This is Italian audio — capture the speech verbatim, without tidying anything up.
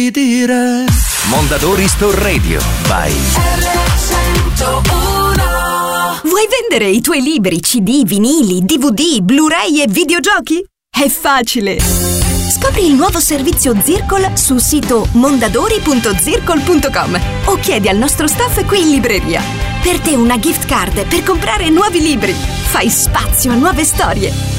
dire. Mondadori Store Radio by erre centouno. Vuoi vendere i tuoi libri, C D, vinili, D V D, Blu-ray e videogiochi? È facile! Scopri il nuovo servizio Zircol sul sito mondadori punto zircol punto com o chiedi al nostro staff qui in libreria. Per te una gift card per comprare nuovi libri. Fai spazio a nuove storie.